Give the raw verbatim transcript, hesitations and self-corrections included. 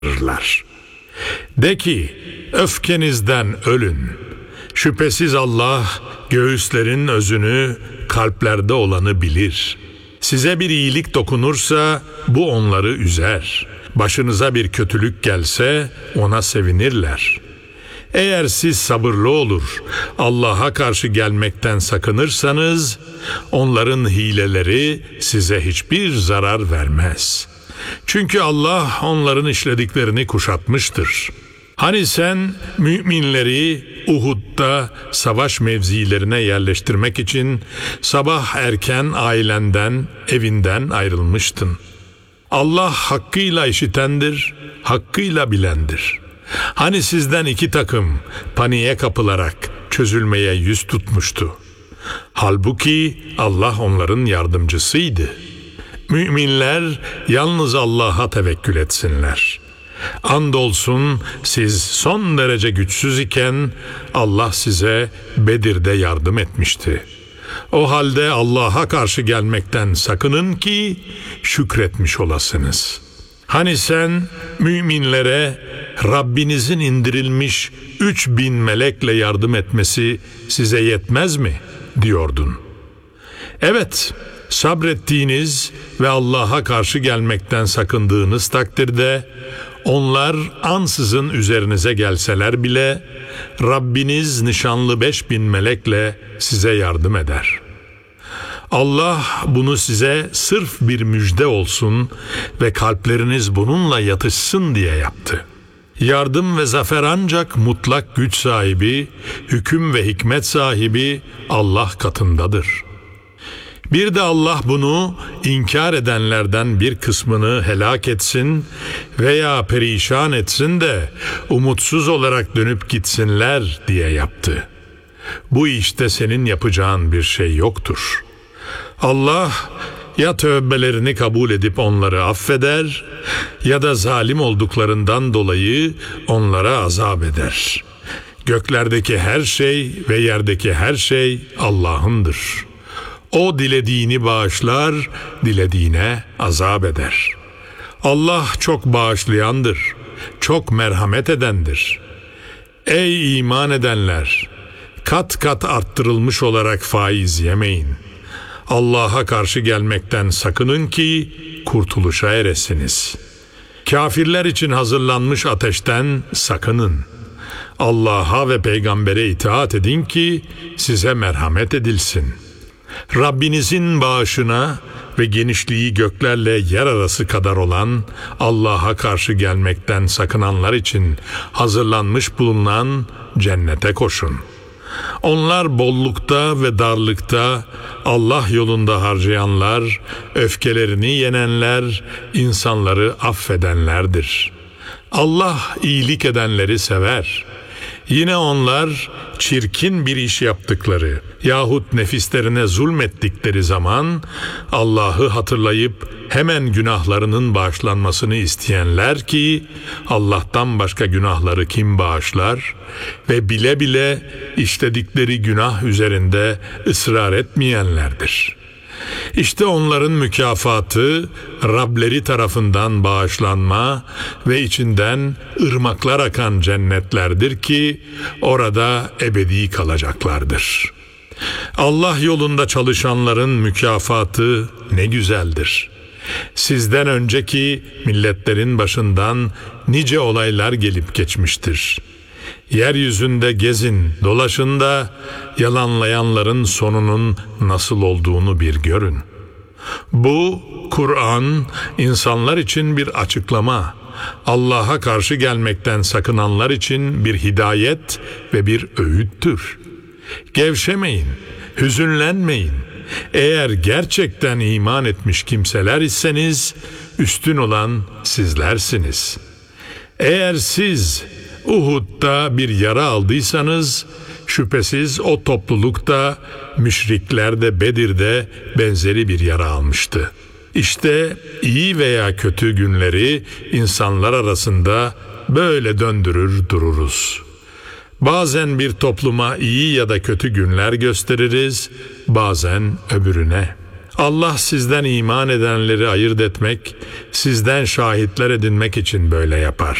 yaptırırlar. De ki, öfkenizden ölün. Şüphesiz Allah göğüslerin özünü, kalplerde olanı bilir. Size bir iyilik dokunursa bu onları üzer. Başınıza bir kötülük gelse ona sevinirler. Eğer siz sabırlı olur, Allah'a karşı gelmekten sakınırsanız, onların hileleri size hiçbir zarar vermez. Çünkü Allah onların işlediklerini kuşatmıştır. Hani sen müminleri Uhud'da savaş mevzilerine yerleştirmek için sabah erken ailenden, evinden ayrılmıştın. Allah hakkıyla işitendir, hakkıyla bilendir. Hani sizden iki takım paniğe kapılarak çözülmeye yüz tutmuştu. Halbuki Allah onların yardımcısıydı. Müminler yalnız Allah'a tevekkül etsinler. Andolsun siz son derece güçsüz iken Allah size Bedir'de yardım etmişti. O halde Allah'a karşı gelmekten sakının ki şükretmiş olasınız. Hani sen müminlere Rabbinizin indirilmiş üç bin melekle yardım etmesi size yetmez mi diyordun? Evet, sabrettiğiniz ve Allah'a karşı gelmekten sakındığınız takdirde onlar ansızın üzerinize gelseler bile Rabbiniz nişanlı beş bin melekle size yardım eder. Allah bunu size sırf bir müjde olsun ve kalpleriniz bununla yatışsın diye yaptı. Yardım ve zafer ancak mutlak güç sahibi, hüküm ve hikmet sahibi Allah katındadır. Bir de Allah bunu inkar edenlerden bir kısmını helak etsin veya perişan etsin de umutsuz olarak dönüp gitsinler diye yaptı. Bu işte senin yapacağın bir şey yoktur. Allah ya tövbelerini kabul edip onları affeder ya da zalim olduklarından dolayı onlara azap eder. Göklerdeki her şey ve yerdeki her şey Allah'ındır. O dilediğini bağışlar, dilediğine azap eder. Allah çok bağışlayandır, çok merhamet edendir. Ey iman edenler! Kat kat arttırılmış olarak faiz yemeyin. Allah'a karşı gelmekten sakının ki kurtuluşa eresiniz. Kafirler için hazırlanmış ateşten sakının. Allah'a ve peygambere itaat edin ki size merhamet edilsin. Rabbinizin bağışına ve genişliği göklerle yer arası kadar olan Allah'a karşı gelmekten sakınanlar için hazırlanmış bulunan cennete koşun. Onlar bollukta ve darlıkta Allah yolunda harcayanlar, öfkelerini yenenler, insanları affedenlerdir. Allah iyilik edenleri sever. Yine onlar çirkin bir iş yaptıkları yahut nefislerine zulmettikleri zaman Allah'ı hatırlayıp hemen günahlarının bağışlanmasını isteyenler ki Allah'tan başka günahları kim bağışlar ve bile bile işledikleri günah üzerinde ısrar etmeyenlerdir. İşte onların mükafatı Rableri tarafından bağışlanma ve içinden ırmaklar akan cennetlerdir ki orada ebedi kalacaklardır. Allah yolunda çalışanların mükafatı ne güzeldir. Sizden önceki milletlerin başından nice olaylar gelip geçmiştir. Yeryüzünde gezin, dolaşın da yalanlayanların sonunun nasıl olduğunu bir görün. Bu Kur'an insanlar için bir açıklama, Allah'a karşı gelmekten sakınanlar için bir hidayet ve bir öğüttür. Gevşemeyin, hüzünlenmeyin. Eğer gerçekten iman etmiş kimseler iseniz üstün olan sizlersiniz. Eğer siz Uhud'da bir yara aldıysanız şüphesiz o toplulukta müşrikler de Bedir'de benzeri bir yara almıştı. İşte iyi veya kötü günleri insanlar arasında böyle döndürür dururuz. Bazen bir topluma iyi ya da kötü günler gösteririz, bazen öbürüne. Allah sizden iman edenleri ayırt etmek, sizden şahitler edinmek için böyle yapar.